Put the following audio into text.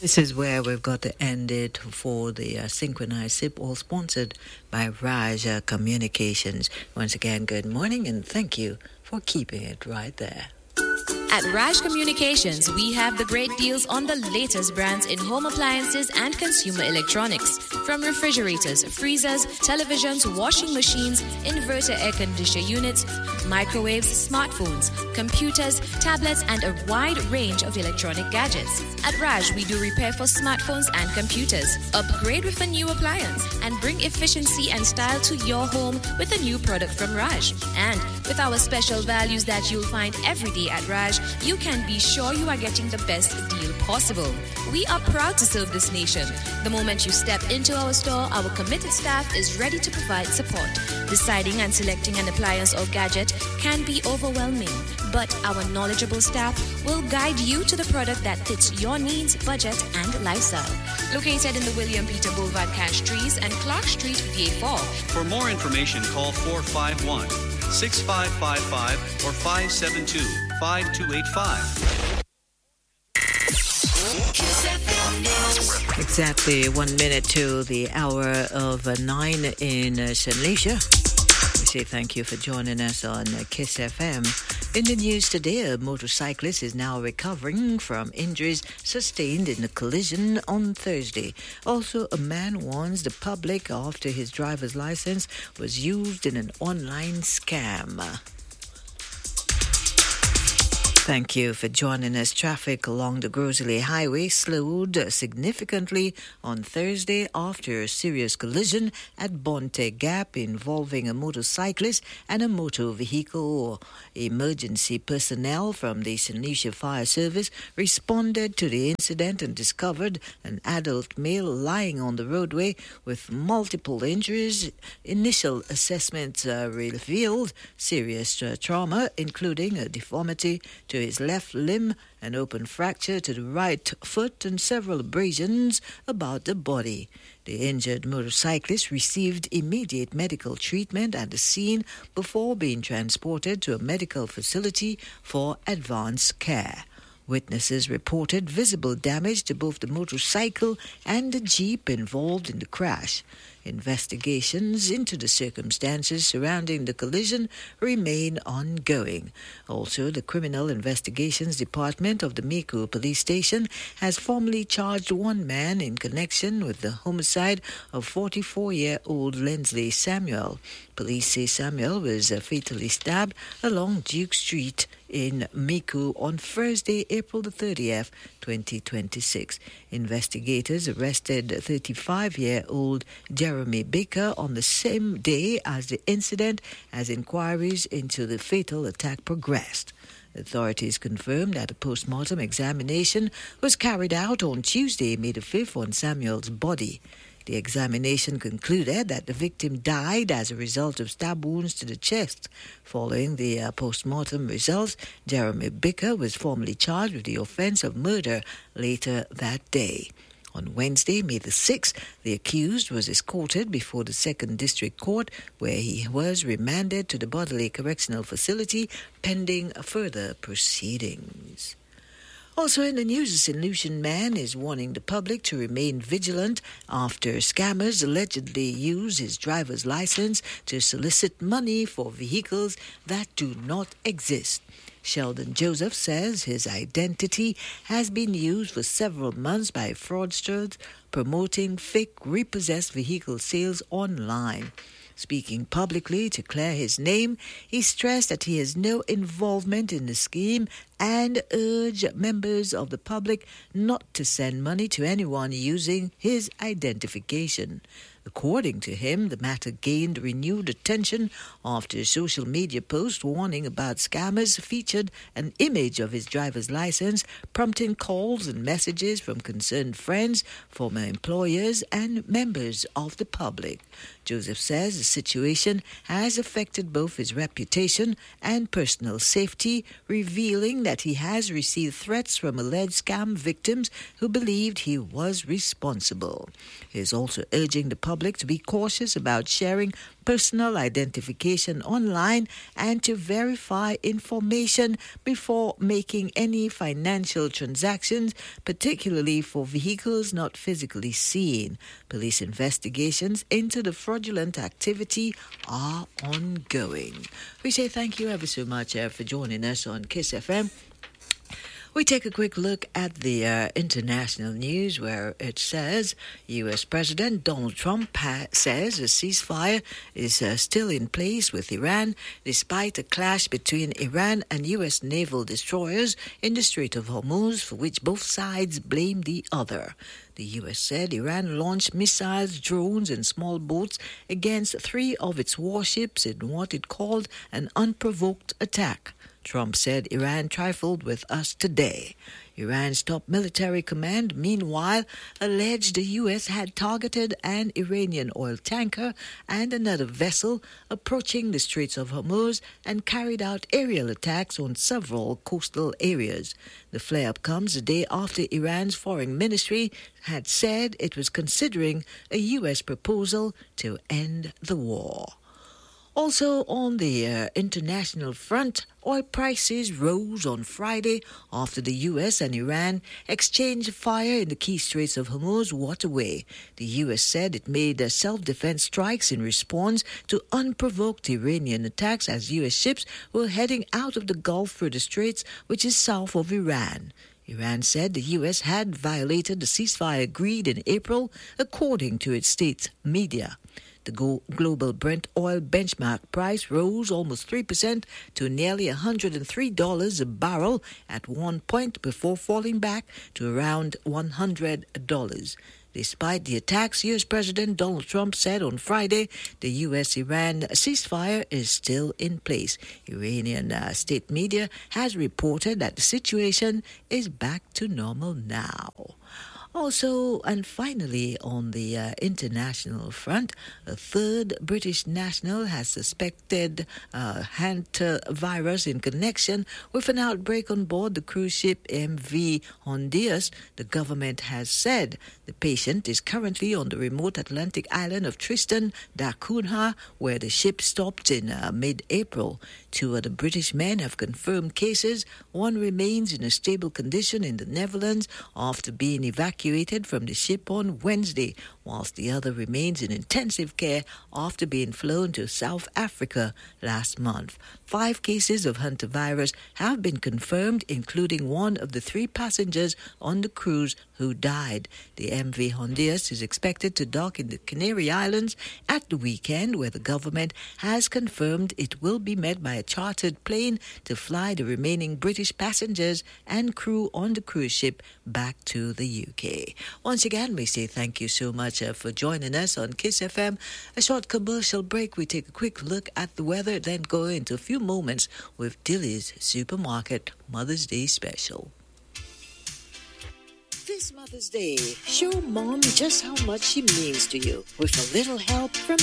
This is where we've got to end it for the Synchronized Sip, all sponsored by Raj Communications. Once again, good morning and thank you for keeping it right there. At Raj Communications, we have the great deals on the latest brands in home appliances and consumer electronics. From refrigerators, freezers, televisions, washing machines, inverter air conditioner units, microwaves, smartphones, computers, tablets, and a wide range of electronic gadgets. At Raj, we do repair for smartphones and computers. Upgrade with a new appliance and bring efficiency and style to your home with a new product from Raj. And with our special values that you'll find every day at Raj, you can be sure you are getting the best deal possible. We are proud to serve this nation. The moment you step into our store, our committed staff is ready to provide support. Deciding and selecting an appliance or gadget can be overwhelming, but our knowledgeable staff will guide you to the product that fits your needs, budget, and lifestyle. Located in the William Peter Boulevard Cash Trees and Clark Street, VA4. For more information, call 451-6555 or 572-5285. Exactly 1 minute to the hour of 9 in St. Lucia. We say thank you for joining us on Kiss FM. In the news today, a motorcyclist is now recovering from injuries sustained in a collision on Thursday. Also, a man warns the public after his driver's license was used in an online scam. Thank you for joining us. Traffic along the Grosley Highway slowed significantly on Thursday after a serious collision at Bonte Gap involving a motorcyclist and a motor vehicle. Emergency personnel from the St. Lucia Fire Service responded to the incident and discovered an adult male lying on the roadway with multiple injuries. Initial assessments revealed serious trauma, including a deformity to his left limb, an open fracture to the right foot, and several abrasions about the body. The injured motorcyclist received immediate medical treatment at the scene before being transported to a medical facility for advanced care. Witnesses reported visible damage to both the motorcycle and the Jeep involved in the crash. Investigations into the circumstances surrounding the collision remain ongoing. Also, the Criminal Investigations Department of the Mico Police Station has formally charged one man in connection with the homicide of 44-year-old Lensley Samuel. Police say Samuel was fatally stabbed along Duke Street in Mico on Thursday, April the 30th, 2026. Investigators arrested 35-year-old Jeremy Baker on the same day as the incident as inquiries into the fatal attack progressed. Authorities confirmed that a post-mortem examination was carried out on Tuesday, May the 5th, on Samuel's body. The examination concluded that the victim died as a result of stab wounds to the chest. Following the post-mortem results, Jeremy Baker was formally charged with the offense of murder later that day. On Wednesday, May the 6th, the accused was escorted before the 2nd District Court, where he was remanded to the Bodley Correctional Facility pending further proceedings. Also in the news, a St. Lucian man is warning the public to remain vigilant after scammers allegedly use his driver's license to solicit money for vehicles that do not exist. Sheldon Joseph says his identity has been used for several months by fraudsters promoting fake repossessed vehicle sales online. Speaking publicly to clear his name, he stressed that he has no involvement in the scheme and urged members of the public not to send money to anyone using his identification. According to him, the matter gained renewed attention after a social media post warning about scammers featured an image of his driver's license, prompting calls and messages from concerned friends, former employers, and members of the public. Joseph says the situation has affected both his reputation and personal safety, revealing that he has received threats from alleged scam victims who believed he was responsible. He is also urging the public public to be cautious about sharing personal identification online and to verify information before making any financial transactions, particularly for vehicles not physically seen. Police investigations into the fraudulent activity are ongoing. We say thank you ever so much for joining us on Kiss FM. We take a quick look at the international news where it says U.S. President Donald Trump says a ceasefire is still in place with Iran despite a clash between Iran and U.S. naval destroyers in the Strait of Hormuz, for which both sides blame the other. The U.S. said Iran launched missiles, drones, and small boats against 3 of its warships in what it called an unprovoked attack. Trump said Iran trifled with us today. Iran's top military command, meanwhile, alleged the U.S. had targeted an Iranian oil tanker and another vessel approaching the Straits of Hormuz and carried out aerial attacks on several coastal areas. The flare-up comes a day after Iran's foreign ministry had said it was considering a U.S. proposal to end the war. Also on the international front, oil prices rose on Friday after the U.S. and Iran exchanged fire in the key Straits of Hormuz waterway. The U.S. said it made self-defense strikes in response to unprovoked Iranian attacks as U.S. ships were heading out of the Gulf through the Straits, which is south of Iran. Iran said the U.S. had violated the ceasefire agreed in April, according to its state media. The global Brent oil benchmark price rose almost 3% to nearly $103 a barrel at one point before falling back to around $100. Despite the attacks, U.S. President Donald Trump said on Friday the U.S.-Iran ceasefire is still in place. Iranian state media has reported that the situation is back to normal now. Also, and finally, on the international front, a third British national has suspected hantavirus in connection with an outbreak on board the cruise ship MV Honduras. The government has said the patient is currently on the remote Atlantic island of Tristan da Cunha, where the ship stopped in mid-April. 2 other British men have confirmed cases. One remains in a stable condition in the Netherlands after being evacuated from the ship on Wednesday, whilst the other remains in intensive care after being flown to South Africa last month. 5 cases of hantavirus have been confirmed, including one of the 3 passengers on the cruise who died. The MV Honduras is expected to dock in the Canary Islands at the weekend, where the government has confirmed it will be met by a chartered plane to fly the remaining British passengers and crew on the cruise ship back to the UK. Once again, we say thank you so much for joining us on Kiss FM. A short commercial break. We take a quick look at the weather, then go into a few moments with Dilly's Supermarket Mother's Day Special. This Mother's Day, show Mom just how much she means to you with a little help from